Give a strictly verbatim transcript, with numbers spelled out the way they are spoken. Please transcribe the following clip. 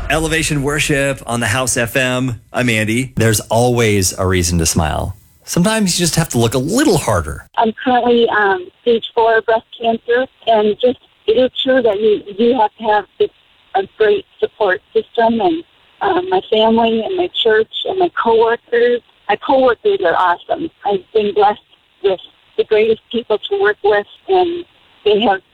Elevation Worship on the House F M. I'm Andy. There's always a reason to smile. Sometimes you just have to look a little harder. I'm currently um, stage four breast cancer, and just it is true that you, you do have to have this, a great support system, and um, my family and my church and my coworkers. My coworkers are awesome. I've been blessed with the greatest people to work with, and they have